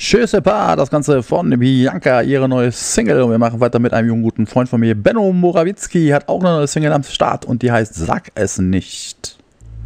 Tschüss, Paar, das Ganze von Bianca, ihre neue Single. Und wir machen weiter mit einem jungen guten Freund von mir. Benno Morawitzki hat auch eine neue Single am Start und die heißt Sag es nicht.